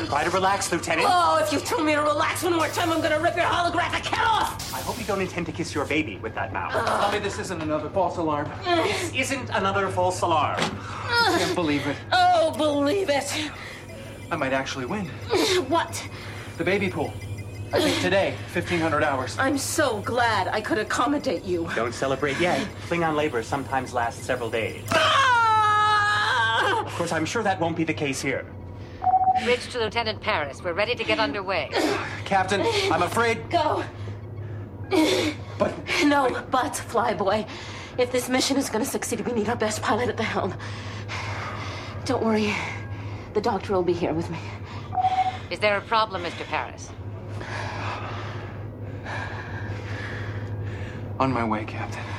Try to relax, Lieutenant. Oh, if you tell me to relax one more time, I'm gonna rip your holographic head off! I hope you don't intend to kiss your baby with that mouth. Tell me this isn't another false alarm. This isn't another false alarm. I can't believe it. Oh, believe it. I might actually win. What? The baby pool. I think today, 1,500 hours. I'm so glad I could accommodate you. Don't celebrate yet. Klingon labor sometimes lasts several days. Ah! Of course, I'm sure that won't be the case here. Bridge to Lieutenant Paris. We're ready to get underway. Captain, I'm afraid... Go. But... No, but, Flyboy. If this mission is going to succeed, we need our best pilot at the helm. Don't worry. The doctor will be here with me. Is there a problem, Mr. Paris? On my way, Captain.